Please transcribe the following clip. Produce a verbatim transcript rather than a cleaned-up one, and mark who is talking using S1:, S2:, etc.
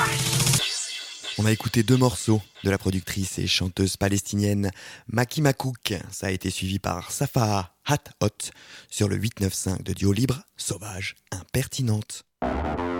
S1: On a écouté deux morceaux de la productrice et chanteuse palestinienne Maki Makouk. Ça a été suivi par Safaha Hat Hot sur le huit neuf cinq de Duo Libre, Sauvage, Impertinente.